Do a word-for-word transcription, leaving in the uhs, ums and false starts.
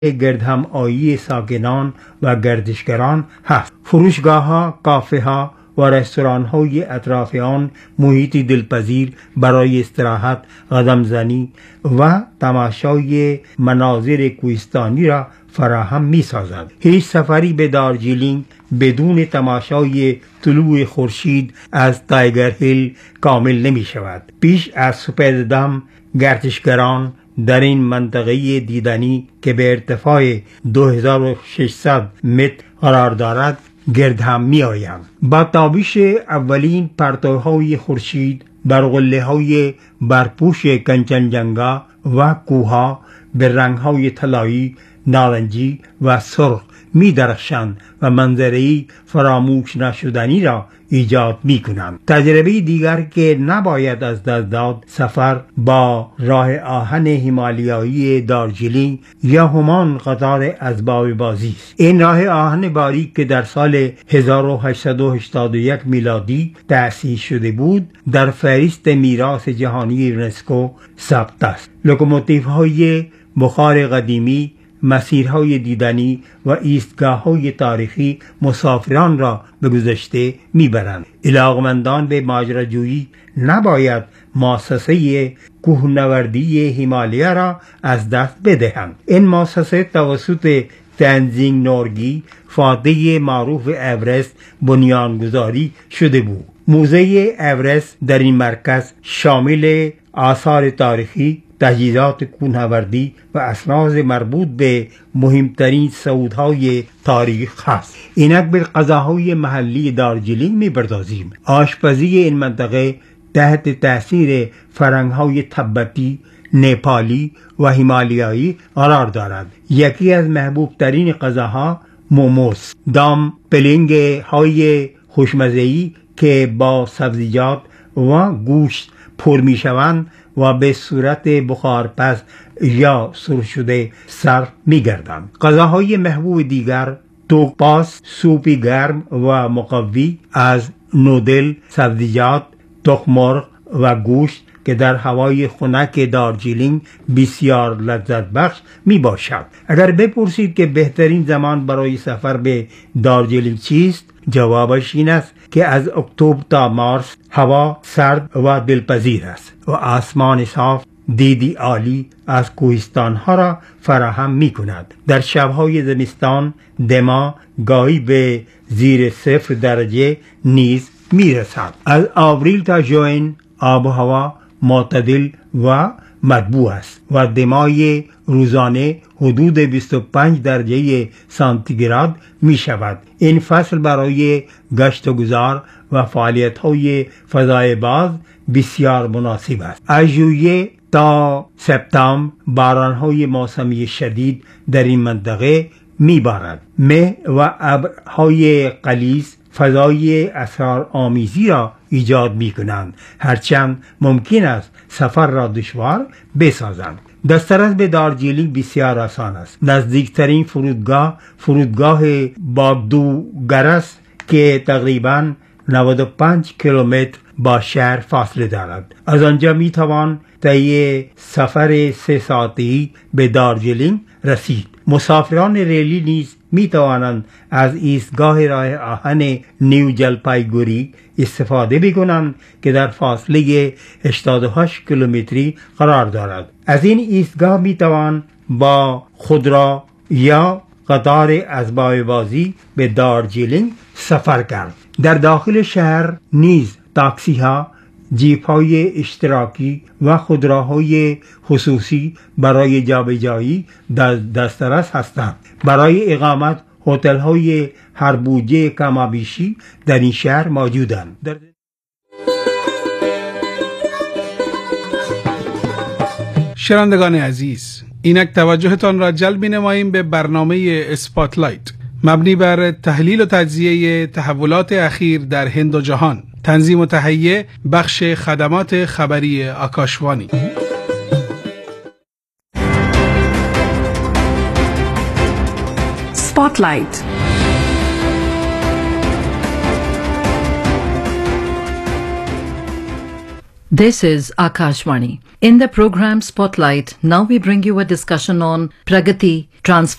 گردهم آیی ساکنان و گردشگران هست. فروشگاه ها، کافه ها و رستوران های اطراف آن محیطی دلپذیر برای استراحت، قدم زنی و تماشای مناظر کوهستانی را فراهم می سازد. هیچ سفری به دارجیلینگ بدون تماشای طلوع خورشید از تایگر هیل کامل نمی شود. پیش از سپیددم گردشگران در این منطقه دیدنی که به ارتفاع دو هزار و ششصد متر قرار دارد گرد هم می آیند. با تابش اولین پرتوهای خورشید بر قله های برپوش کنچنجنگا و کوها به رنگ های طلایی، نارنجی و سرخ می درخشند و منظری فراموش نشدنی را ایجاد می کنند. تجربه دیگر که نباید از دست داد سفر با راه آهن هیمالیایی دارجیلینگ یا همان قطار اسباب بازی است. این راه آهن باریک که در سال هزار و هشتصد و هشتاد و یک میلادی تأسیس شده بود در فهرست میراث جهانی یونسکو ثبت است. لوکوموتیوهای بخار قدیمی، مسیرهای دیدنی و ایستگاه‌های تاریخی مسافران را به گذشته میبرند. علاقمندان به ماجراجویی نباید مؤسسه کوهنوردی هیمالیا را از دست بدهند. این مؤسسه توسط تنزینگ نورگی، فاتح معروف اورست، بنیانگذاری شده بود. موزه اورست در این مرکز شامل آثار تاریخی، تجهیزات کوهنوردی و اسناد مربوط به مهمترین صعودهای تاریخ هست. اینک به غذاهای محلی دارجیلینگ می‌پردازیم. آشپزی این منطقه تحت تاثیر فرهنگ‌های تبتی، نپالی و هیمالیایی قرار دارد. یکی از محبوب ترین غذاها موموس، دام پلینگ های خوشمزه‌ای که با سبزیجات و گوشت پر می شوند و به صورت بخارپز یا سرخ شده سرو می گردند. غذاهای محبوب دیگر توکپاس، سوپی گرم و مقوی از نودل، سبزیجات، تخم مرغ و گوشت که در هوای خنک دارجیلینگ بسیار لذت بخش می باشد. اگر بپرسید که بهترین زمان برای سفر به دارجیلینگ چیست، جوابش این است که از اکتبر تا مارس هوا سرد و دلپذیر است و آسمان صاف دیدی عالی از کوهستان ها را فراهم می کند. در شبهای زمستان دما گاهی به زیر صفر درجه نیز می رسد. از آوریل تا ژوئن آب و هوا معتدل و مطبوع است و دمای روزانه حدود بیست و پنج درجه سانتیگراد می شود. این فصل برای گشت و گذار و فعالیت های فضای باز بسیار مناسب است. از ژوئیه تا سپتامبر باران های موسمی شدید در این منطقه می بارد. مه و ابرهای غلیظ فضای اسرار آمیزی را ایجاد می کنند، هرچند ممکن است سفر را دشوار بسازند. دسترس به دارجیلینگ بسیار آسان است. نزدیکترین فرودگاه فرودگاه باگدوگر است که تقریباً نود و پنج کیلومتر با شهر فاصله دارد. از آنجا می توان طی سفر سه ساعتی به دارجیلینگ رسید. مسافران ریلی نیز می توانند از ایستگاه راه آهن نیو جلپایگوری استفاده بکنند که در فاصله هشتاد و هشت کیلومتری قرار دارد. از این ایستگاه می توان با خودرو یا قطار اسباب بازی به دارجیلینگ سفر کرد. در داخل شهر نیز تاکسی ها، جیپ های اشتراکی و خودروهای خصوصی برای جابجایی در دسترس هستند. برای اقامت هتل های هر بودجه کمابیشی در این شهر موجودند. در شنوندگان عزیز، اینک توجهتان را جلب نماییم به برنامه اسپاتلایت مبنی بر تحلیل و تجزیه تحولات اخیر در هند و جهان. تنظیم و تهیه بخش خدمات خبری آکاشوانی. Spotlight. This is Akashvani. In the program Spotlight, now we bring you a discussion on Pragati, Trans